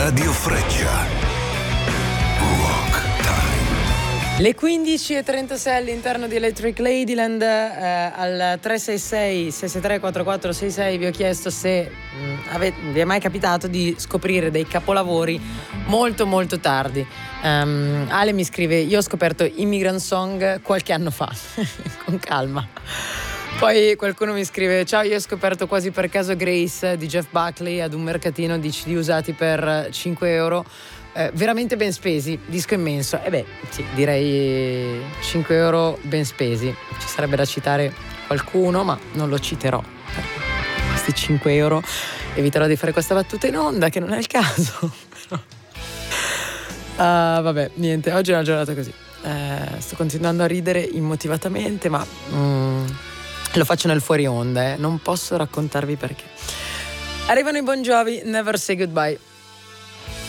Radio Freccia. Rock Time. Le 15:36 all'interno di Electric Ladyland. Al 366-663-4466 vi ho chiesto se vi è mai capitato di scoprire dei capolavori molto molto tardi. Ale mi scrive: io ho scoperto Immigrant Song qualche anno fa. Con calma. Poi qualcuno mi scrive: ciao, io ho scoperto quasi per caso Grace di Jeff Buckley ad un mercatino di CD usati per 5 euro, veramente ben spesi, disco immenso. Sì, direi 5 euro ben spesi. Ci sarebbe da citare qualcuno, ma non lo citerò. Questi 5 euro eviterò di fare questa battuta in onda, che non è il caso. Vabbè, niente, oggi è una giornata così. Sto continuando a ridere immotivatamente, ma lo faccio nel fuori onda, non posso raccontarvi perché. Arrivano i Bon Jovi, Never Say Goodbye.